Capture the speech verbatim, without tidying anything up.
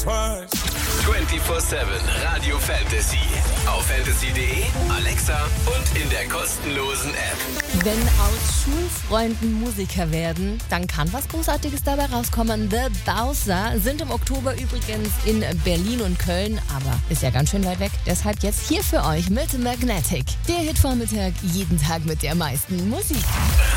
twice. vierundzwanzig sieben Radio Fantasy. Auf fantasy punkt de, Alexa und in der kostenlosen App. Wenn aus Schulfreunden Musiker werden, dann kann was Großartiges dabei rauskommen. The Bowser sind im Oktober übrigens in Berlin und Köln, aber ist ja ganz schön weit weg. Deshalb jetzt hier für euch mit Magnetic. Der Hitvormittag, jeden Tag mit der meisten Musik.